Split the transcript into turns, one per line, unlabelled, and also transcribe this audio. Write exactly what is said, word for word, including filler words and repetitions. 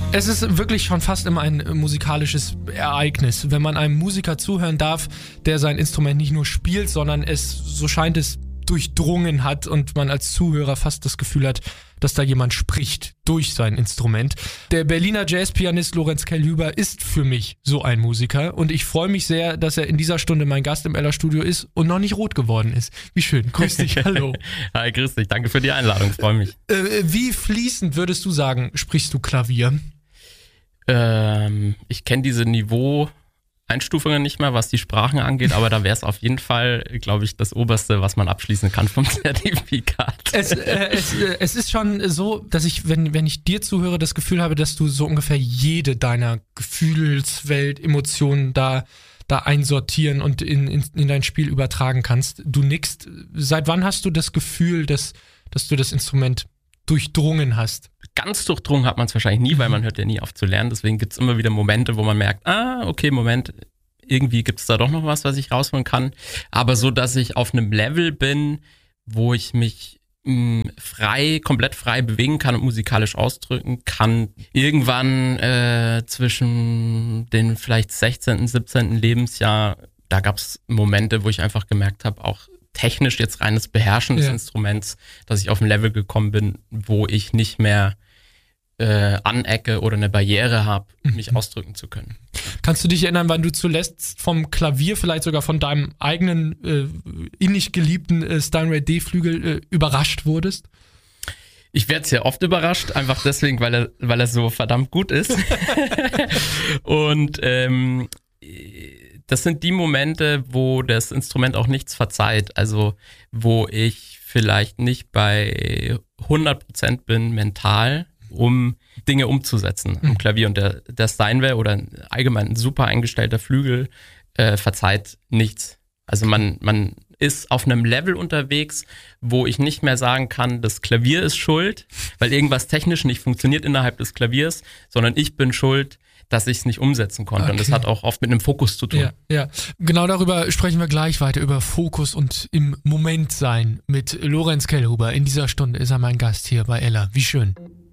Es ist wirklich schon fast immer ein musikalisches Ereignis, wenn man einem Musiker zuhören darf, der sein Instrument nicht nur spielt, sondern es, so scheint es, durchdrungen hat und man als Zuhörer fast das Gefühl hat, dass da jemand spricht durch sein Instrument. Der Berliner Jazzpianist Lorenz Kellhüber ist für mich so ein Musiker und ich freue mich sehr, dass er in dieser Stunde mein Gast im Ella-Studio ist und noch nicht rot geworden ist. Wie schön. Grüß dich, hallo.
Hi, grüß dich. Danke für die Einladung, freue mich.
Äh, wie fließend würdest du sagen, sprichst du Klavier?
Ähm, ich kenne diese Niveau-Einstufungen nicht mehr, was die Sprachen angeht, aber da wäre es auf jeden Fall, glaube ich, das Oberste, was man abschließen kann vom Zertifikat.
Es, äh, es, äh, es ist schon so, dass ich, wenn, wenn ich dir zuhöre, das Gefühl habe, dass du so ungefähr jede deiner Gefühlswelt, Emotionen da, da einsortieren und in, in, in dein Spiel übertragen kannst. Du nickst. Seit wann hast du das Gefühl, dass, dass du das Instrument durchdrungen hast?
Ganz durchdrungen hat man es wahrscheinlich nie, weil man hört ja nie auf zu lernen. Deswegen gibt es immer wieder Momente, wo man merkt, ah, okay, Moment, irgendwie gibt es da doch noch was, was ich rausholen kann. Aber so, dass ich auf einem Level bin, wo ich mich mh, frei, komplett frei bewegen kann und musikalisch ausdrücken kann. Irgendwann äh, zwischen den vielleicht sechzehnten, siebzehnten Lebensjahr, da gab es Momente, wo ich einfach gemerkt habe, auch technisch jetzt reines Beherrschen des ja. Instruments, dass ich auf ein Level gekommen bin, wo ich nicht mehr äh, anecke oder eine Barriere habe, mhm. mich ausdrücken zu können.
Kannst du dich erinnern, wann du zuletzt vom Klavier, vielleicht sogar von deinem eigenen äh, innig geliebten äh, Steinway D-Flügel äh, überrascht wurdest?
Ich werde sehr oft überrascht, einfach deswegen, weil er, weil er so verdammt gut ist. Und ähm, das sind die Momente, wo das Instrument auch nichts verzeiht. Also wo ich vielleicht nicht bei hundert Prozent bin mental, um Dinge umzusetzen am Klavier. Und der, der Steinway oder allgemein ein super eingestellter Flügel äh, verzeiht nichts. Also man, man ist auf einem Level unterwegs, wo ich nicht mehr sagen kann, das Klavier ist schuld, weil irgendwas technisch nicht funktioniert innerhalb des Klaviers, sondern ich bin schuld, dass ich es nicht umsetzen konnte. Okay. Und das hat auch oft mit einem Fokus zu tun.
Ja, ja. Genau darüber sprechen wir gleich weiter, über Fokus und im Moment sein mit Lorenz Kellhüber. In dieser Stunde ist er mein Gast hier bei Ella. Wie schön.